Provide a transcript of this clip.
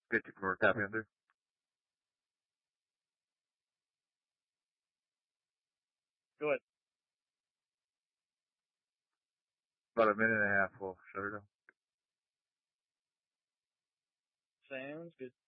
Get you for Tap Panther. Go ahead. About a minute and a half. We'll shut her down. Sounds good.